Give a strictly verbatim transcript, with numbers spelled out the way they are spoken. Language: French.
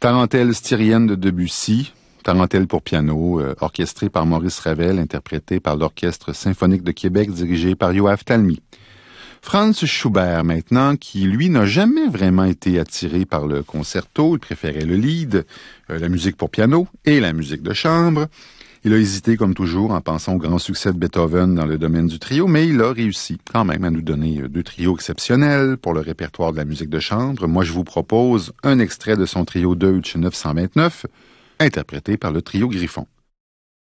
Tarentelle styrienne de Debussy, Tarentelle pour piano, euh, orchestrée par Maurice Ravel, interprétée par l'Orchestre symphonique de Québec, dirigé par Yoav Talmy. Franz Schubert, maintenant, qui, lui, n'a jamais vraiment été attiré par le concerto. Il préférait le lied, euh, la musique pour piano et la musique de chambre. Il a hésité, comme toujours, en pensant au grand succès de Beethoven dans le domaine du trio, mais il a réussi quand même à nous donner deux trios exceptionnels pour le répertoire de la musique de chambre. Moi, je vous propose un extrait de son trio Deutsch neuf cent vingt-neuf, interprété par le trio Griffon.